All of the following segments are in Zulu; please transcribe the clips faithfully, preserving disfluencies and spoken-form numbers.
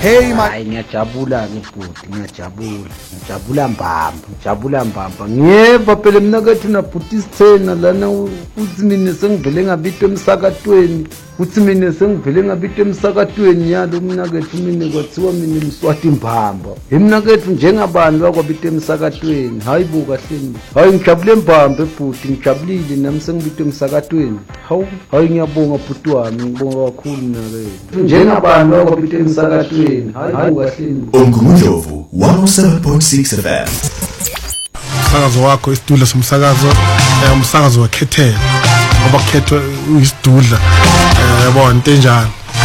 Hey ma hayi ngiyajabula ngibhuti ngiyajabula ngijabula mbamba ngijabula mbamba ngiyeva phela mina kathi na bhuti sithena lana uthi mina sengivele ngabito emsakatweni uthi mina sengivele ngabito emsakatweni yalo mina kathi mina kwathiwa mina Mswati mbamba mina kathi njengabantu akwabito emsakatweni hayi buka hleni hayi ngijabule mbamba bhuti ngijabulile nami sengibito emsakatweni hawu hayi ngiyabonga bhuti wami ngibonga kakhulu mina ke njengabantu akwabito emsakatweni Umgungundlovu one oh seven point six F M. Umsakazo wakho isidudla somsakazo eh umsakazo wakhethela ngoba kukhethwa isidudla eh yabo ntenjana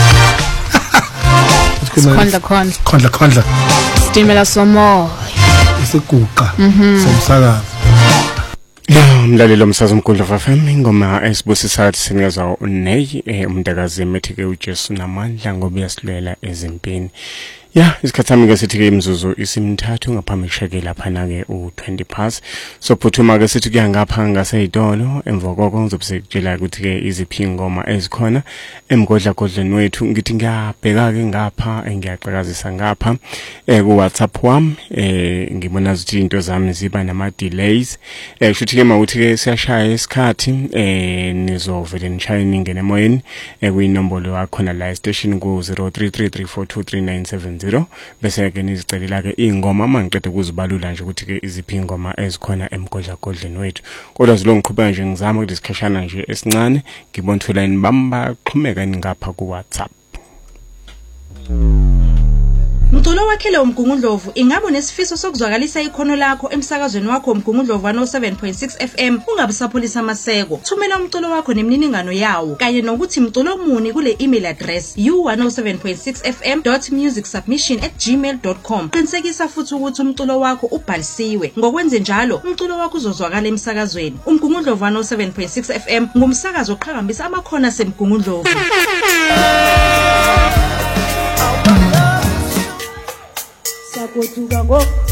Khondla khondla khondla khondla Stimela somo isiguqa somsakazo La mlaleli omsakazo Umgungundlovu F M ingoma esibusisa sinikeza uney umntakazi emethike uJesu namandla ngoba yasilwela ezimpini. Ya isikhathi sami ke sithi ke imzuzu isimthathu ngaphambi kusheke lapha na ke u twenty past so phuthuma ke sithi kuya ngapha ngaseyidolo emva kokho ngizobsekutshela ukuthi ke iziphi ingoma ezikhona emgodla godleni wethu ngithi ngiyabheka ke ngapha engiyaqhakazisa ngapha eh ku WhatsApp wami eh ngibona ukuthi into zami ziba nama delays eh kushuthi ke mawuthi ke siyashaya isikhathi eh nizovele nishaya ningene emoyeni eh kuyinombolo yakho na la station ku zero three three three four two three nine seven zero bese ke nizicelela ke ingoma mangiqede ukuzibalula nje ukuthi ke iziphi ingoma ezikhona emgodla godleni wethu kodwa zilongiqhubeka nje ngizama ukuthi sikhashana nje esincane ngibona ukuthi line bamba xhumeka ngapha ku WhatsApp. Mculo wakhe lo Umgungundlovu ingabe unesifiso sokuzwakalisa ikhono lakho emsakazweni wakho Umgungundlovu one oh seven point six F M ungabe sapholisa amaseko thumela umculo wakho nemniningano yawo kanye nokuthi mculo muni kule email address u one oh seven point six f m dot music submission at gmail dot com qinisekisa futhi ukuthi umculo wakho ubhalisiwe ngokwenze njalo umculo wakho uzozwakala emsakazweni Umgungundlovu one oh seven point six F M ngumsakazo oqhakambisa amakhona semgungundlovu. Sakotuka ngo